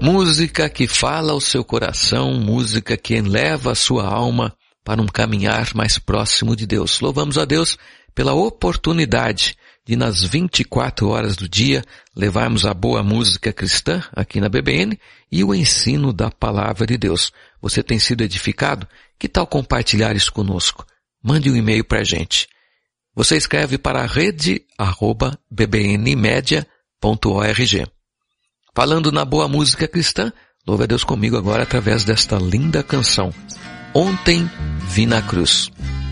Música que fala ao seu coração, música que eleva a sua alma para um caminhar mais próximo de Deus. Louvamos a Deus pela oportunidade de nas 24 horas do dia levarmos a boa música cristã aqui na BBN e o ensino da Palavra de Deus. Você tem sido edificado? Que tal compartilhar isso conosco? Mande um e-mail para a gente. Você escreve para a rede@bbnmedia.org. Falando na boa música cristã, louve a Deus comigo agora através desta linda canção. Ontem vi na cruz.